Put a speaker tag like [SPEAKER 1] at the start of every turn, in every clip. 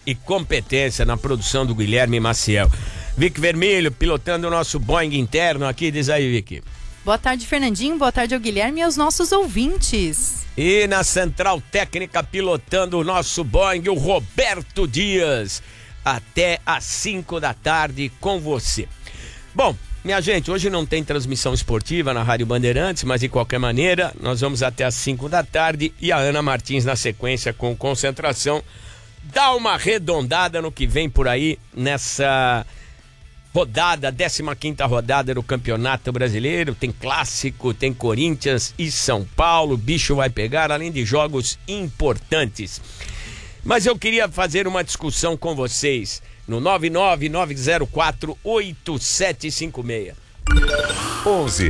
[SPEAKER 1] e competência na produção do Guilherme Maciel. Vic Vermelho pilotando o nosso Boeing interno aqui, diz aí, Vic.
[SPEAKER 2] Boa tarde, Fernandinho, boa tarde ao Guilherme e aos nossos ouvintes.
[SPEAKER 1] E na central técnica pilotando o nosso Boeing, o Roberto Dias, até às 5 da tarde com você. Bom, minha gente, hoje não tem transmissão esportiva na Rádio Bandeirantes, mas de qualquer maneira, nós vamos até às 5 da tarde e a Ana Martins na sequência com Concentração dá uma arredondada no que vem por aí nessa rodada, 15ª rodada do Campeonato Brasileiro. Tem clássico, tem Corinthians e São Paulo, o bicho vai pegar, além de jogos importantes. Mas eu queria fazer uma discussão com vocês no 999048756.
[SPEAKER 3] 11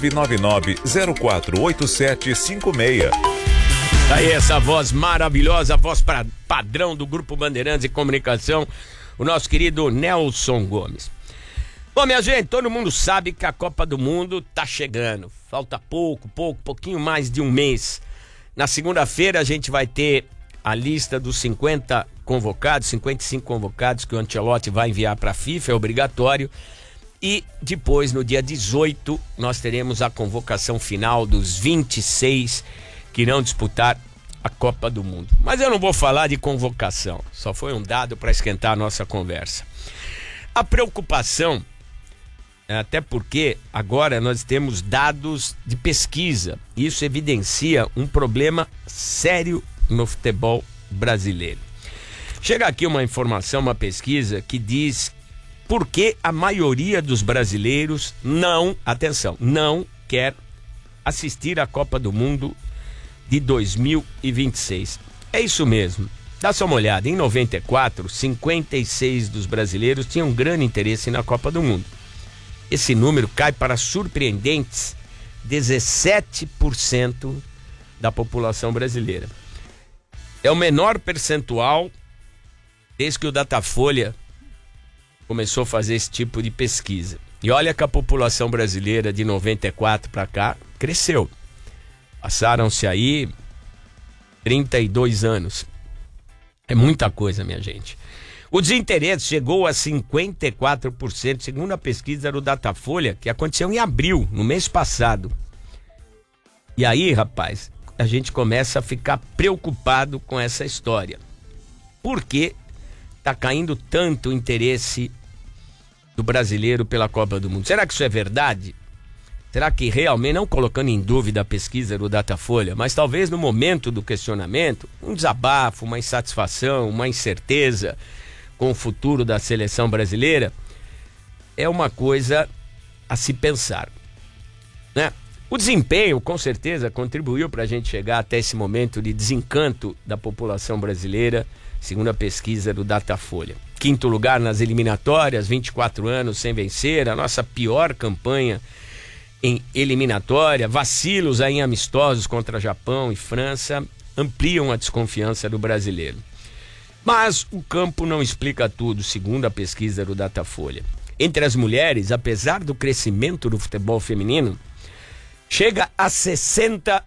[SPEAKER 3] 999048756.
[SPEAKER 1] Aí essa voz maravilhosa, voz padrão do Grupo Bandeirantes de Comunicação, o nosso querido Nelson Gomes. Bom, minha gente, todo mundo sabe que a Copa do Mundo tá chegando. Falta pouquinho mais de um mês. Na segunda-feira a gente vai ter a lista dos 55 convocados que o Ancelotti vai enviar para a FIFA, é obrigatório. E depois, no dia 18, nós teremos a convocação final dos 26 que irão disputar a Copa do Mundo. Mas eu não vou falar de convocação, só foi um dado para esquentar a nossa conversa. A preocupação, até porque agora nós temos dados de pesquisa, isso evidencia um problema sério no futebol brasileiro. Chega aqui uma informação, uma pesquisa que diz por que a maioria dos brasileiros não quer assistir à Copa do Mundo de 2026. É isso mesmo. Dá só uma olhada, em 94, 56 dos brasileiros tinham grande interesse na Copa do Mundo. Esse número cai para surpreendentes 17% da população brasileira. É o menor percentual desde que o Datafolha começou a fazer esse tipo de pesquisa. E olha que a população brasileira de 94 para cá cresceu. Passaram-se aí 32 anos. É muita coisa, minha gente. O desinteresse chegou a 54%, segundo a pesquisa do Datafolha, que aconteceu em abril, no mês passado. E aí, rapaz, a gente começa a ficar preocupado com essa história. Por que está caindo tanto o interesse do brasileiro pela Copa do Mundo? Será que isso é verdade? Será que realmente, não colocando em dúvida a pesquisa do Datafolha, mas talvez no momento do questionamento, um desabafo, uma insatisfação, uma incerteza com o futuro da seleção brasileira, é uma coisa a se pensar, né? O desempenho, com certeza, contribuiu para a gente chegar até esse momento de desencanto da população brasileira, segundo a pesquisa do Datafolha. 5º lugar nas eliminatórias, 24 anos sem vencer, a nossa pior campanha em eliminatória, vacilos aí em amistosos contra Japão e França ampliam a desconfiança do brasileiro. Mas o campo não explica tudo, segundo a pesquisa do Datafolha. Entre as mulheres, apesar do crescimento do futebol feminino, chega a 62%.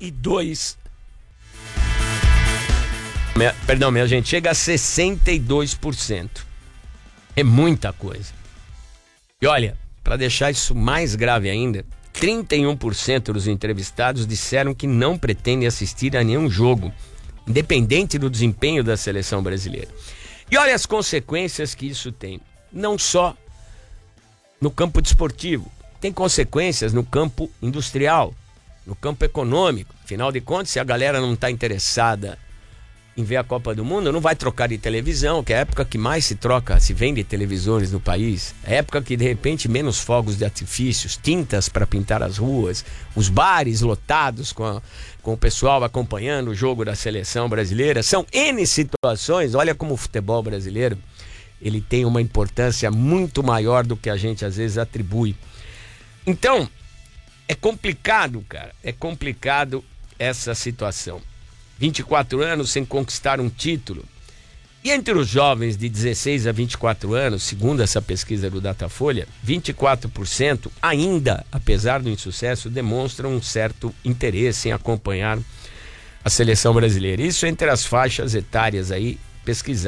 [SPEAKER 1] Minha gente, chega a 62%. É muita coisa. E olha, para deixar isso mais grave ainda, 31% dos entrevistados disseram que não pretendem assistir a nenhum jogo, independente do desempenho da seleção brasileira. E olha as consequências que isso tem, não só no campo desportivo, tem consequências no campo industrial, no campo econômico. Afinal de contas, se a galera não está interessada em ver a Copa do Mundo, não vai trocar de televisão, que é a época que mais se vende televisores no país, é a época que de repente menos fogos de artifícios, tintas para pintar as ruas, os bares lotados com o pessoal acompanhando o jogo da seleção brasileira. São N situações. Olha como o futebol brasileiro ele tem uma importância muito maior do que a gente às vezes atribui. Então, é complicado, cara, é complicado essa situação. 24 anos sem conquistar um título. E entre os jovens de 16 a 24 anos, segundo essa pesquisa do Datafolha, 24% ainda, apesar do insucesso, demonstram um certo interesse em acompanhar a seleção brasileira. Isso entre as faixas etárias aí pesquisadas.